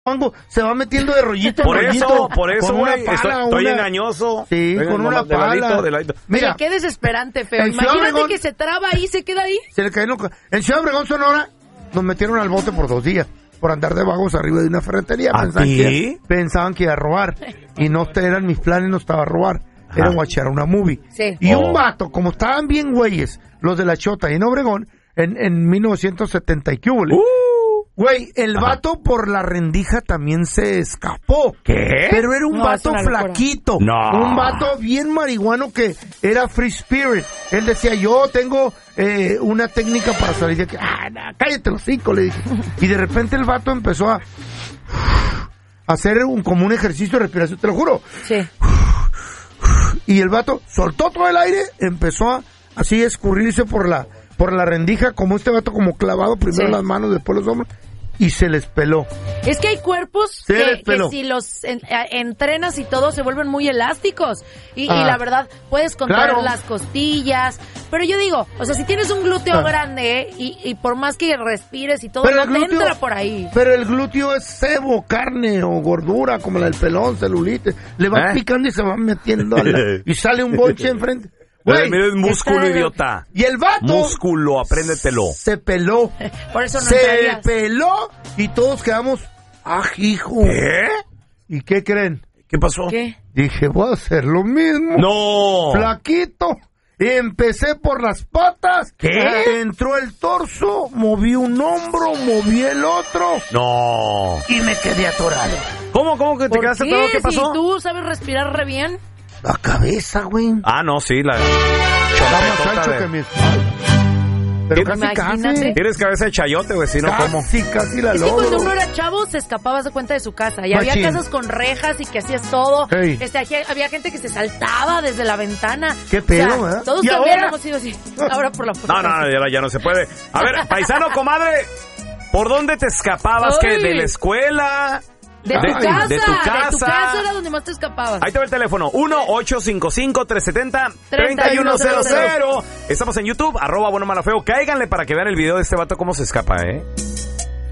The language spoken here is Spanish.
se va metiendo de rollito por en rollito. Por eso, güey, estoy engañoso. Sí, con una pala. Mira, qué desesperante, feo. Imagínate que se traba ahí, se queda ahí. Se le cae en Ciudad Obregón, Sonora, nos metieron al bote por 2 días. Por andar de vagos arriba de una ferretería. Pensaban que iba a robar. Y no eran mis planes, no estaba a robar. Era guachar una movie. Sí. Y un vato, como estaban bien güeyes, los de la Chota y en Obregón, en 1970 y qué hubo. Güey, el vato por la rendija también se escapó. ¿Qué? Pero era un vato flaquito. No. Un vato bien marihuano que era free spirit. Él decía, yo tengo una técnica para salir de aquí. Cállate los 5, le dije. Y de repente el vato empezó a hacer como un ejercicio de respiración, te lo juro. Sí. Y el vato soltó todo el aire, empezó a así escurrirse por la rendija, como este vato como clavado, primero las manos, después los hombros, y se les peló. Es que hay cuerpos que si los entrenas y todo se vuelven muy elásticos. Y la verdad, puedes contraer las costillas. Pero yo digo, o sea, si tienes un glúteo grande y por más que respires y todo, pero no te entra por ahí. Pero el glúteo es sebo, carne o gordura, como la del pelón, celulitis. Le va picando y se va metiendo y sale un bonche enfrente. Güey, es músculo, idiota. Y el vato... Músculo, apréndetelo. Se peló. Por eso no se peló y todos quedamos... hijo! ¿Qué? ¿Y qué creen? ¿Qué pasó? ¿Qué? Dije, voy a hacer lo mismo. ¡No! Flaquito. Empecé por las patas. ¿Qué? Entró el torso, moví un hombro, moví el otro. ¡No! Y me quedé atorado. ¿Cómo que te quedaste atorado? ¿Qué pasó? Si tú sabes respirar re bien. La cabeza, güey. No, sí, la más ancho que mi espalda. Pero casi. Tienes cabeza de chayote, güey, si no, ¿cómo? Casi la logro. Es que cuando uno era chavo se escapaba de cuenta de su casa. Y había casas con rejas y que hacías todo. Hey. Había gente que se saltaba desde la ventana. Qué pedo, ¿eh? Todos también hemos sido así. Ahora por la puerta. No, ya no se puede. A ver, paisano, comadre, ¿por dónde te escapabas? ¿Qué? ¿De la escuela? De tu casa. De tu casa. De tu casa era donde más te escapabas. Ahí te va el teléfono. 1-855-370-3100. Estamos en YouTube, @buenomalafeo. Cáiganle para que vean el video de este vato cómo se escapa, ¿eh?